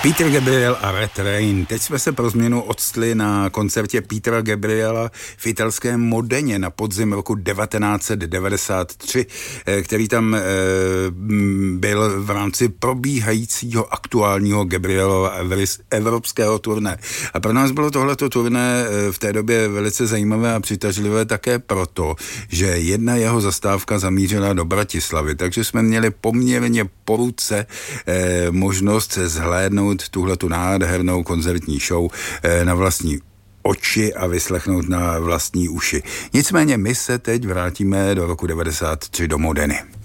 Peter Gabriel a Red Rain. Teď jsme se pro změnu odstli na koncertě Petera Gabriela v italském Modeně na podzim roku 1993, který tam byl v rámci probíhajícího aktuálního Gabrielova evropského turné. A pro nás bylo tohleto turné v té době velice zajímavé a přitažlivé také proto, že jedna jeho zastávka zamířila do Bratislavy, takže jsme měli poměrně po ruce možnost se zhlédnout tuhletu nádhernou koncertní show na vlastní oči a vyslechnout na vlastní uši. Nicméně my se teď vrátíme do roku 93 do Modeny.